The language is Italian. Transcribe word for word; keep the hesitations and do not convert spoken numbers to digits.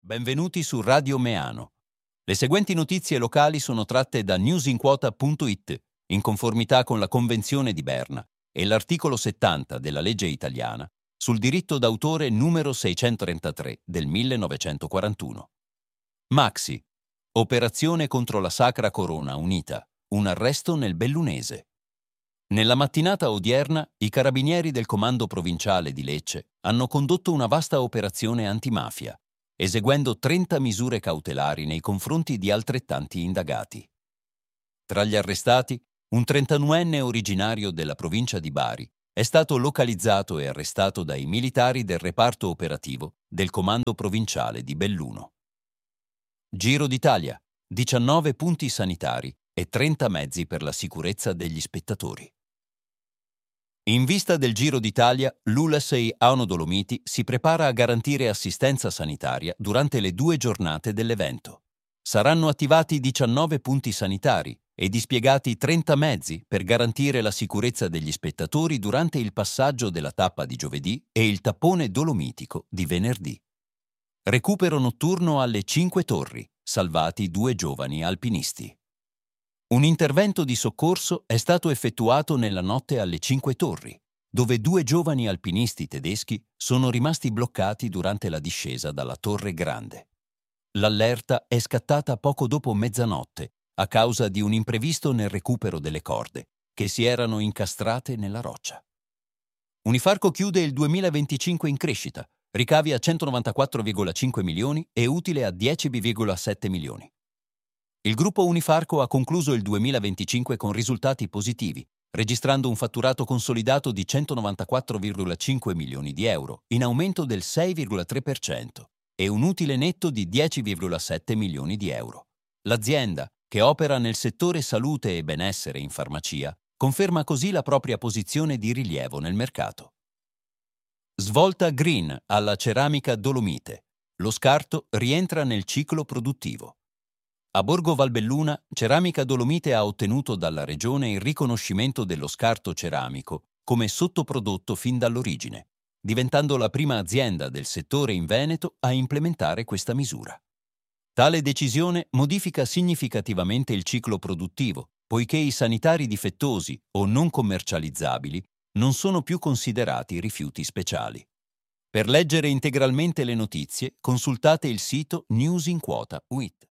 Benvenuti su Radio Meano. Le seguenti notizie locali sono tratte da newsinquota punto it, in conformità con la Convenzione di Berna e l'articolo settanta della legge italiana sul diritto d'autore numero seicentotrentatré del millenovecentoquarantuno. Maxi. Operazione contro la Sacra Corona Unita. Un arresto nel Bellunese. Nella mattinata odierna, i carabinieri del Comando Provinciale di Lecce hanno condotto una vasta operazione antimafia, eseguendo trenta misure cautelari nei confronti di altrettanti indagati. Tra gli arrestati, un trentanuenne originario della provincia di Bari è stato localizzato e arrestato dai militari del reparto operativo del Comando Provinciale di Belluno. Giro d'Italia, diciannove punti sanitari e trenta mezzi per la sicurezza degli spettatori. In vista del Giro d'Italia, l'U L A S E I Auno Dolomiti si prepara a garantire assistenza sanitaria durante le due giornate dell'evento. Saranno attivati diciannove punti sanitari e dispiegati trenta mezzi per garantire la sicurezza degli spettatori durante il passaggio della tappa di giovedì e il tappone dolomitico di venerdì. Recupero notturno alle Cinque Torri, salvati due giovani alpinisti. Un intervento di soccorso è stato effettuato nella notte alle Cinque Torri, dove due giovani alpinisti tedeschi sono rimasti bloccati durante la discesa dalla Torre Grande. L'allerta è scattata poco dopo mezzanotte a causa di un imprevisto nel recupero delle corde, che si erano incastrate nella roccia. Unifarco chiude il duemilaventicinque in crescita, ricavi a centonovantaquattro virgola cinque milioni e utile a dieci virgola sette milioni. Il gruppo Unifarco ha concluso il duemilaventicinque con risultati positivi, registrando un fatturato consolidato di centonovantaquattro virgola cinque milioni di euro, in aumento del sei virgola tre per cento, e un utile netto di dieci virgola sette milioni di euro. L'azienda, che opera nel settore salute e benessere in farmacia, conferma così la propria posizione di rilievo nel mercato. Svolta green alla ceramica Dolomite. Lo scarto rientra nel ciclo produttivo. A Borgo Valbelluna, Ceramica Dolomite ha ottenuto dalla Regione il riconoscimento dello scarto ceramico come sottoprodotto fin dall'origine, diventando la prima azienda del settore in Veneto a implementare questa misura. Tale decisione modifica significativamente il ciclo produttivo, poiché i sanitari difettosi o non commercializzabili non sono più considerati rifiuti speciali. Per leggere integralmente le notizie, consultate il sito newsinquota punto it.